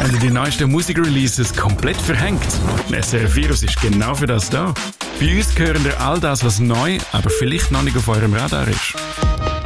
Haben die neuesten Musikreleases komplett verhängt? SRF Virus ist genau für das da. Bei uns hören ihr all das, was neu, aber vielleicht noch nicht auf eurem Radar ist.